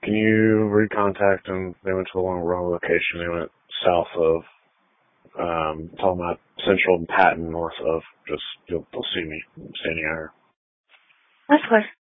Can you recontact them? They went to the wrong location. They went south of, talking about Central and Patton, north of. Just, they'll see me standing out here. That's clear.